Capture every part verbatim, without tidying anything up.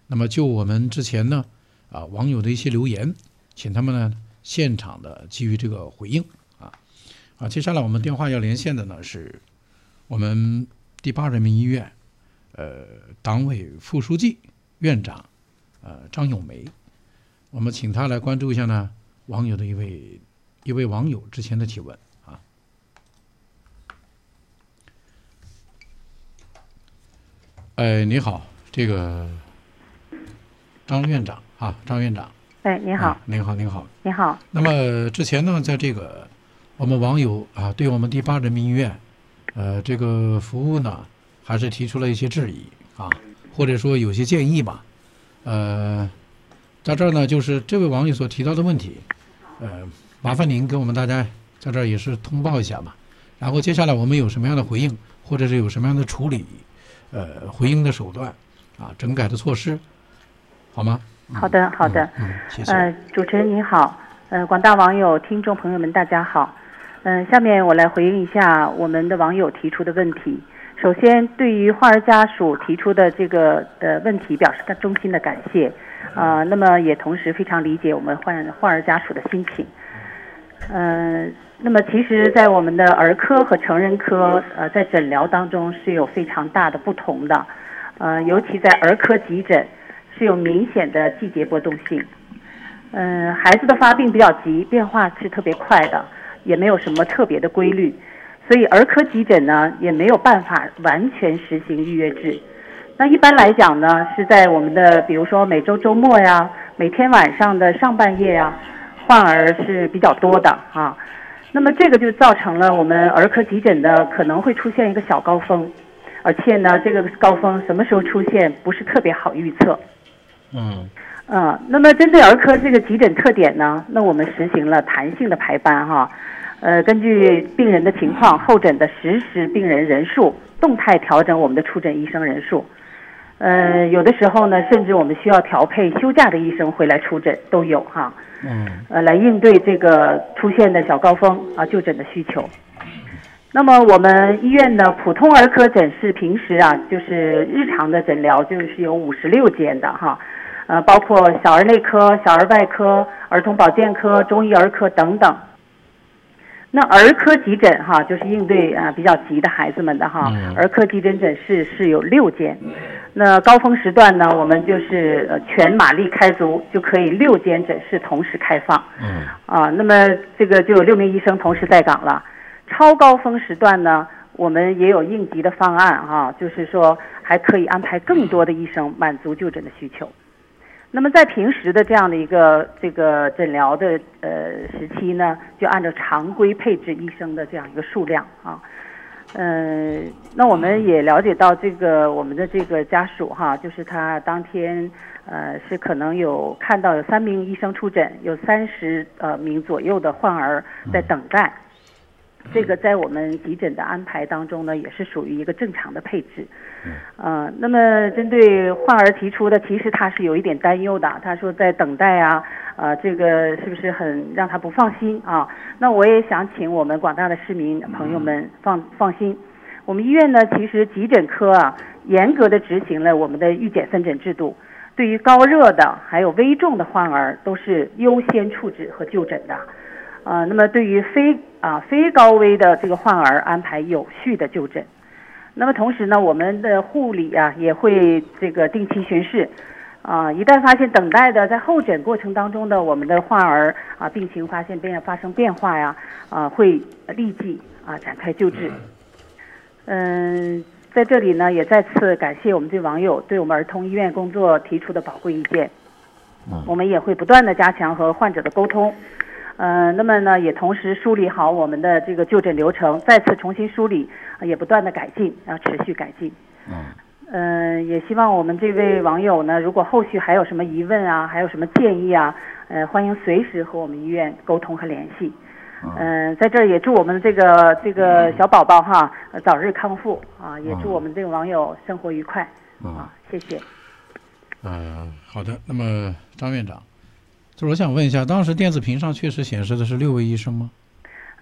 那么就我们之前呢啊网友的一些留言，请他们呢现场的给予这个回应啊啊。接下来我们电话要连线的呢是我们第八人民医院呃党委副书记、院长呃张咏梅，我们请他来关注一下呢网友的一位一位网友之前的提问啊。哎，你好，这个张院长啊，张院长。 哎，你好。 啊、您好，您好。 你好。 那么之前呢，在这个我们网友啊，对我们第八人民医院，呃，这个服务呢，还是提出了一些质疑啊，或者说有些建议吧。呃，在这儿呢，就是这位网友所提到的问题，呃，麻烦您给我们大家在这儿也是通报一下吧。然后接下来我们有什么样的回应，或者是有什么样的处理，呃，回应的手段啊，整改的措施，好吗？ 好的，好的。 嗯，嗯谢谢。 呃，主持人您好，呃，广大网友、听众朋友们，大家好。嗯、呃，下面我来回应一下我们的网友提出的问题。首先，对于患儿家属提出的这个呃问题，表示他衷心的感谢。啊、呃，那么也同时非常理解我们患患儿家属的心情。嗯、呃，那么其实，在我们的儿科和成人科，呃，在诊疗当中是有非常大的不同的。呃，尤其在儿科急诊。是有明显的季节波动性，嗯、呃，孩子的发病比较急，变化是特别快的，也没有什么特别的规律，所以儿科急诊呢也没有办法完全实行预约制。那一般来讲呢，是在我们的比如说每周周末呀，每天晚上的上半夜呀，患儿是比较多的啊。那么这个就造成了我们儿科急诊的可能会出现一个小高峰，而且呢，这个高峰什么时候出现不是特别好预测。 嗯， 呃，那么针对儿科这个急诊特点呢，那我们实行了弹性的排班哈，呃，根据病人的情况，候诊的实时病人人数，动态调整我们的出诊医生人数，呃，有的时候呢，甚至我们需要调配休假的医生回来出诊都有哈， 嗯， 呃，来应对这个出现的小高峰啊就诊的需求。那么我们医院的普通儿科诊室平时啊，就是日常的诊疗就是有五十六间的哈。呃，包括小儿内科、小儿外科、儿童保健科、中医儿科等等。那儿科急诊哈，就是应对啊、呃、比较急的孩子们的哈， 嗯、 儿科急诊诊室是有六间。那高峰时段呢，我们就是呃全马力开足，就可以六间诊室同时开放。 嗯。 啊，那么这个就有六名医生同时在岗了。超高峰时段呢，我们也有应急的方案哈，就是说还可以安排更多的医生满足就诊的需求。那么在平时的这样的一个这个诊疗的呃时期呢，就按照常规配置医生的这样一个数量啊，嗯、呃，那我们也了解到这个我们的这个家属哈，就是他当天呃是可能有看到有三名医生出诊，有三十呃名左右的患儿在等待。这个在我们急诊的安排当中呢，也是属于一个正常的配置。呃，那么针对患儿提出的，其实他是有一点担忧的。他说在等待啊，呃，这个是不是很让他不放心啊？那我也想请我们广大的市民朋友们放放心。我们医院呢，其实急诊科啊，严格的执行了我们的预检分诊制度，对于高热的还有危重的患儿都是优先处置和就诊的。呃，那么对于非啊非高危的这个患儿安排有序的就诊。那么同时呢，我们的护理啊也会这个定期巡视，啊，一旦发现等待的在候诊过程当中的我们的患儿啊病情发现变发生变化呀，啊会立即啊展开救治。嗯，在这里呢也再次感谢我们这网友对我们儿童医院工作提出的宝贵意见，我们也会不断的加强和患者的沟通。呃，那么呢，也同时梳理好我们的这个就诊流程，再次重新梳理，呃、也不断的改进，要持续改进。嗯。呃，也希望我们这位网友呢，如果后续还有什么疑问啊，还有什么建议啊，呃，欢迎随时和我们医院沟通和联系。嗯、呃，在这儿也祝我们这个这个小宝宝哈、呃、早日康复啊，也祝我们这个网友生活愉快。啊，谢谢。 呃，好的。那么张院长。就是我想问一下，当时电子屏上确实显示的是六位医生吗？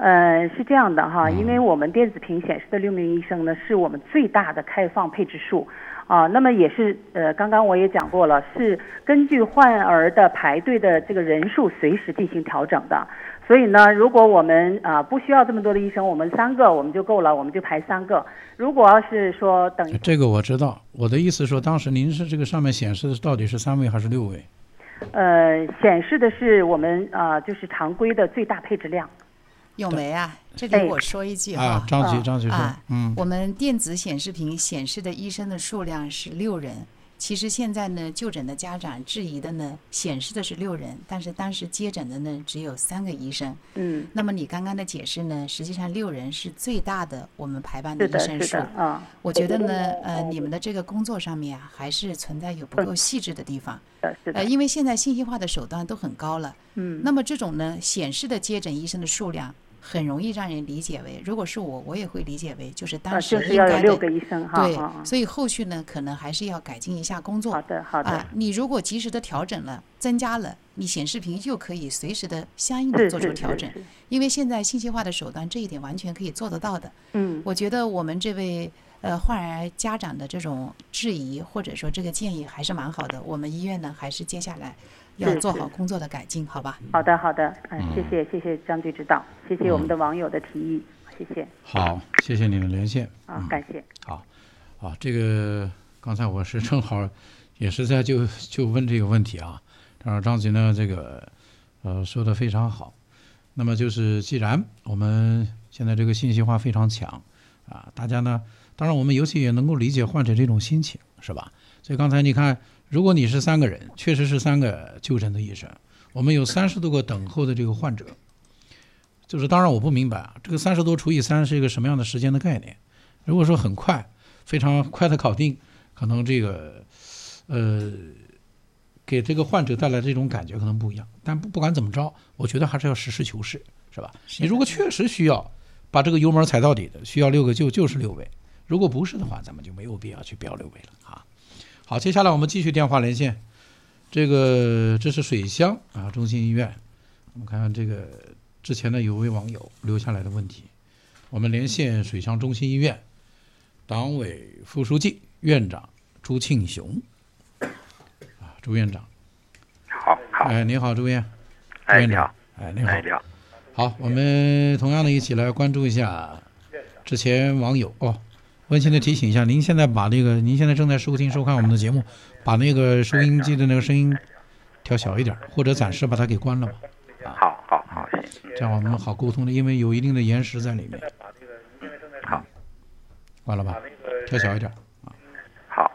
呃，是这样的哈， 嗯因为我们电子屏显示的六名医生呢，是我们最大的开放配置数啊。那么也是呃，刚刚我也讲过了，是根据患儿的排队的这个人数随时进行调整的。所以呢，如果我们啊不需要这么多的医生，我们三个我们就够了，我们就排三个。如果要是说等于这个我知道，我的意思说，当时您是这个上面显示的到底是三位还是六位？ 呃，显示的是我们啊、呃，就是常规的最大配置量。 咏梅啊，这里我说一句哈， 啊，张局，张局说， 啊， 嗯， 我们电子显示屏显示的医生的数量是六人。其实现在呢，就诊的家长质疑的呢，显示的是六人，但是当时接诊的呢只有三个医生。 嗯， 那么你刚刚的解释呢，实际上六人是最大的我们排班的医生数。 啊， 我觉得呢，呃，你们的这个工作上面啊，还是存在有不够细致的地方。 是的， 呃，因为现在信息化的手段都很高了。 嗯， 那么这种呢，显示的接诊医生的数量。很容易让人理解为，如果是我，我也会理解为就是当时应该的、 啊、就是要有六个医生哈。 对、 啊， 所以后续呢，可能还是要改进一下工作。 好的，好的。 啊，你如果及时的调整了，增加了，你显示屏就可以随时的相应的做出调整。因为现在信息化的手段，这一点完全可以做得到的。 嗯， 我觉得我们这位呃患儿家长的这种质疑或者说这个建议还是蛮好的。我们医院呢，还是接下来要做好工作的改进，好吧？ 好的，好的，嗯，谢谢，谢谢张局指导，谢谢我们的网友的提议，谢谢。 好，谢谢你的连线。 啊，感谢。 好，啊，这个刚才我是正好也是在就就问这个问题啊，当然张局呢这个呃说的非常好。那么就是既然我们现在这个信息化非常强啊，大家呢，当然我们尤其也能够理解患者这种心情，是吧？所以刚才你看。如果你是三个人，确实是三个就诊的医生，我们有三十多个等候的这个患者，就是当然我不明白啊，这个三十多除以三是一个什么样的时间的概念？如果说很快，非常快的搞定，可能这个呃给这个患者带来这种感觉可能不一样。但不不管怎么着，我觉得还是要实事求是，是吧？你如果确实需要把这个油门踩到底的，需要六个就就是六位，如果不是的话，咱们就没有必要去标六位了啊。好，接下来我们继续电话连线，这个这是水乡啊中心医院，我们看看这个之前呢有位网友留下来的问题，我们连线水乡中心医院党委副书记、院长朱庆雄啊，朱院长。 好，好， 哎，你好，朱院。 哎，你好， 哎，你好， 哎，你好。 好，我们同样的一起来关注一下之前网友哦。温馨的提醒一下，您现在把那个，您现在正在收听收看我们的节目，把那个收音机的那个声音调小一点，或者暂时把它给关了吧。 啊、好好好，行。 这样我们好沟通的，因为有一定的延时在里面。 好， 关了吧，调小一点啊。 好。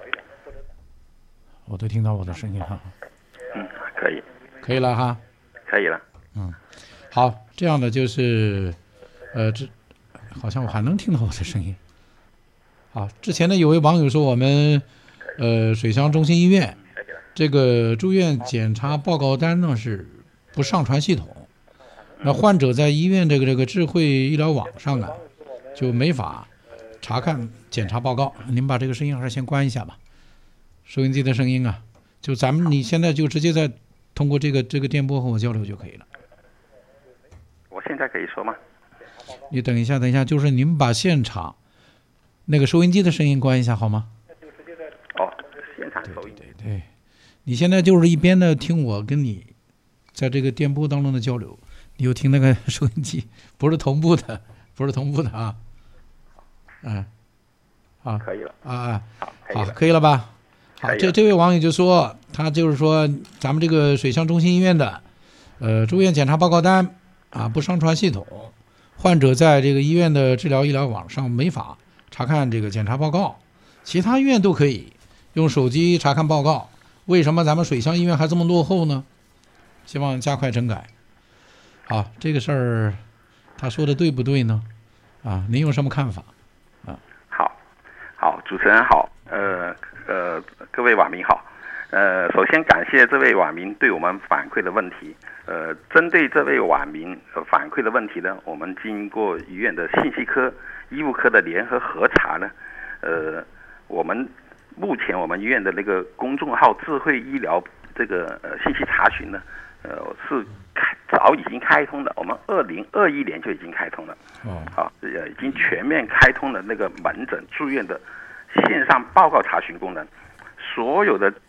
我都听到我的声音哈。 嗯，可以。 可以了哈。 可以了。 嗯，好，这样的就是，呃，这好像我还能听到我的声音。好，之前呢有位网友说我们呃水乡中心医院这个住院检查报告单呢是不上传系统，那患者在医院这个这个智慧医疗网上啊就没法查看检查报告。您把这个声音还是先关一下吧，收音机的声音啊，就咱们你现在就直接在通过这个这个电波和我交流就可以了。 我现在可以说吗？ 你等一下，等一下，就是您把现场那个收音机的声音关一下好吗？ 哦，现场收音。 对对对，你现在就是一边的听我跟你在这个电波当中的交流，你又听那个收音机，不是同步的，不是同步的啊。嗯，好， 可以了啊， 好， 好，可以了吧？好，这这位网友就说，他就是说咱们这个水乡中心医院的呃住院检查报告单啊不上传系统，患者在这个医院的治疗医疗网上没法查看这个检查报告，其他医院都可以用手机查看报告，为什么咱们水乡医院还这么落后呢？希望加快整改。好，这个事儿他说的对不对呢？啊，您有什么看法？啊， 好，好，主持人好，呃呃，各位网民好，呃，首先感谢这位网民对我们反馈的问题。呃，针对这位网民反馈的问题呢，我们经过医院的信息科、医务科的联合核查呢，呃，我们目前我们医院的那个公众号智慧医疗这个呃信息查询呢，呃是早已经开通了，我们二零二一年就已经开通了。 哦， 好，呃，已经全面开通了那个门诊住院的线上报告查询功能。所有的